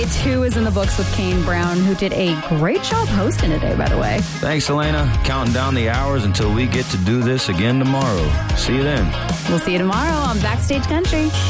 2 is in the books with Kane Brown, who did a great job hosting today, by the way. Thanks, Elena. Counting down the hours until we get to do this again tomorrow. See you then. We'll see you tomorrow on Backstage Country.